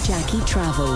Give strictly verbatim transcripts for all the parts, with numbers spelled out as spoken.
Jackie Travel.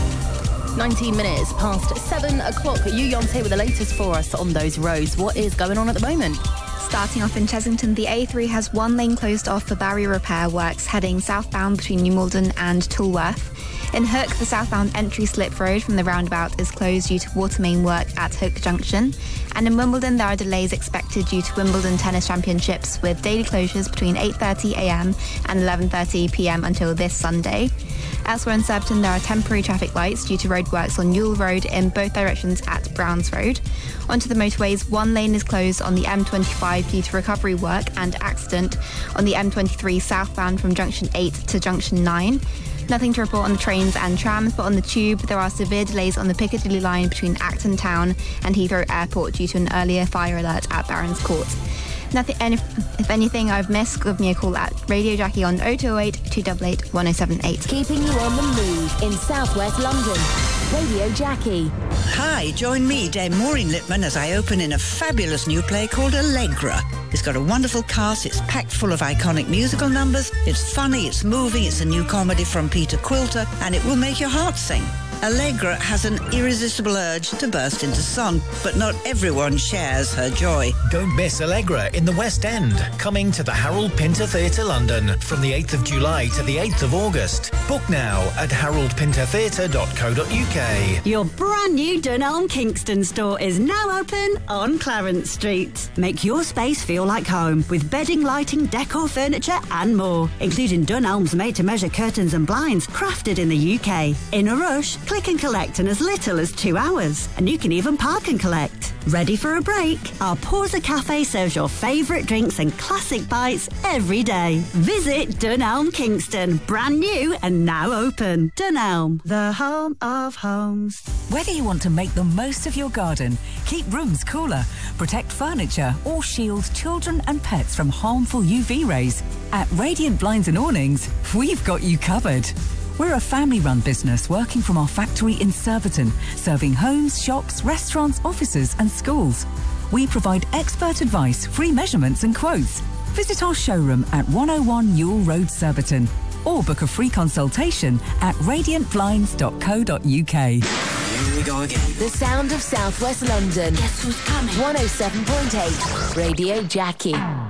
nineteen minutes past seven o'clock. Yu Yon's here with the latest for us on those roads. What is going on at the moment? Starting off in Chesington, the A three has one lane closed off for barrier repair works heading southbound between New Malden and Tolworth. In Hook, the southbound entry slip road from the roundabout is closed due to water main work at Hook Junction. And in Wimbledon, there are delays expected due to Wimbledon Tennis Championships, with daily closures between eight thirty a m and eleven thirty p m until this Sunday. Elsewhere in Surbiton, there are temporary traffic lights due to roadworks on Ewell Road in both directions at Browns Road. Onto the motorways, one lane is closed on the M twenty-five due to recovery work and accident on the M twenty-three southbound from Junction eight to Junction nine. Nothing to report on the trains and trams, but on the tube, there are severe delays on the Piccadilly line between Acton Town and Heathrow Airport due to an earlier fire alert at Barons Court. Nothing, and if, if anything I've missed, give me a call at Radio Jackie on oh two oh eight, two eight eight, one oh seven eight. Keeping you on the move in southwest London. Radio Jackie. Hi, join me, Dame Maureen Lipman, as I open in a fabulous new play called Allegra. It's got a wonderful cast, it's packed full of iconic musical numbers, it's funny, it's moving, it's a new comedy from Peter Quilter, and it will make your heart sing. Allegra has an irresistible urge to burst into song, but not everyone shares her joy. Don't miss Allegra in the West End, coming to the Harold Pinter Theatre London from the eighth of July to the eighth of August. Book now at harold pinter theatre dot co dot uk. Your brand new Dunelm Kingston store is now open on Clarence Street. Make your space feel like home with bedding, lighting, decor, furniture and more, including Dunelm's made-to-measure curtains and blinds crafted in the U K. In a rush? Click and collect in as little as two hours. And you can even park and collect. Ready for a break? Our Porza Cafe serves your favourite drinks and classic bites every day. Visit Dunelm Kingston. Brand new and now open. Dunelm, the home of homes. Whether you want to make the most of your garden, keep rooms cooler, protect furniture or shield children and pets from harmful U V rays, at Radiant Blinds and Awnings, we've got you covered. We're a family-run business working from our factory in Surbiton, serving homes, shops, restaurants, offices and schools. We provide expert advice, free measurements and quotes. Visit our showroom at one oh one Ewell Road, Surbiton, or book a free consultation at radiant blinds dot co dot uk. Here we go again. The sound of southwest London. Guess who's coming? one oh seven point eight Radio Jackie.